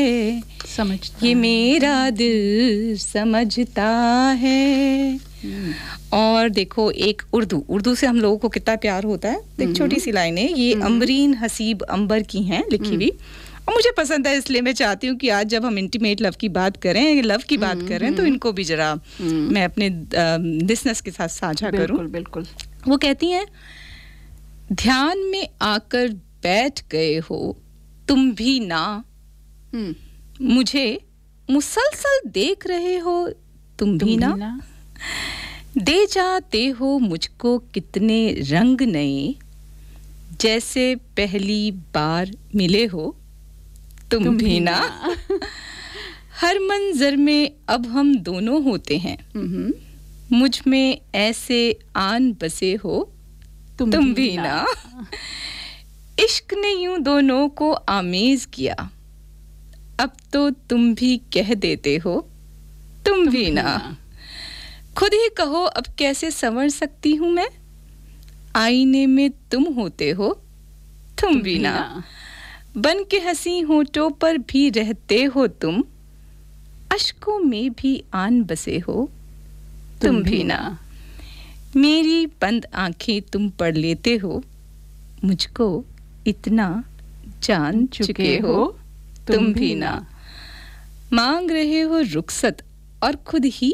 समझता ये मेरा दिल समझता है। और देखो एक उर्दू से हम लोगों को कितना प्यार होता है। एक छोटी सी लाइन है, ये अमरीन हसीब अंबर की हैं लिखी हुई, और मुझे पसंद है, इसलिए मैं चाहती हूँ कि आज जब हम इंटीमेट लव की बात करें, लव की बात करें, तो इनको भी जरा मैं अपने लिसनर्स के साथ साझा करूँ। बिल्कुल। वो कहती हैं, ध्यान में आकर बैठ गए हो तुम भी ना, मुझे मुसलसल देख रहे हो तुम भी ना, दे जाते हो मुझको कितने रंग नए, जैसे पहली बार मिले हो तुम भी ना। हर मंजर में अब हम दोनों होते हैं, मुझ में ऐसे आन बसे हो तुम भी ना। इश्क ने यूं दोनों को आमेज किया, अब तो तुम भी कह देते हो तुम भी ना। खुद ही कहो अब कैसे संवर सकती हूँ मैं, आईने में तुम होते हो तुम भी ना। बन के हंसी होठों पर भी रहते हो तुम, अश्कों में भी आन बसे हो तुम भी ना। मेरी बंद आंखें तुम पढ़ लेते हो, मुझको इतना जान चुके हो तुम भी ना। मांग रहे हो रुखसत और खुद ही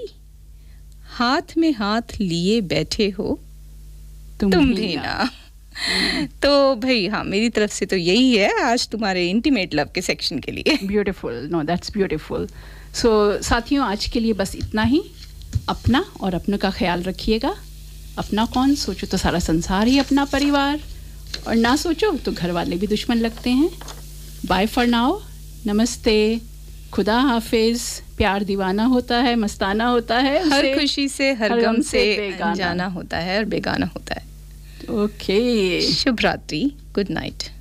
हाथ में हाथ लिए बैठे हो तुम भी ना। तो भाई हाँ, मेरी तरफ से तो यही है आज तुम्हारे इंटीमेट लव के सेक्शन के लिए। Beautiful, no that's beautiful. सो साथियों, आज के लिए बस इतना ही। अपना और अपनों का ख्याल रखिएगा। अपना कौन, सोचो तो सारा संसार ही अपना परिवार, और ना सोचो तो घर वाले भी दुश्मन लगते हैं। बाय फॉर नाउ, नमस्ते, खुदा हाफिज। प्यार दीवाना होता है, मस्ताना होता है, हर खुशी से हर गम से अनजाना होता है और बेगाना होता है। ओके, शुभ रात्रि, गुड नाइट।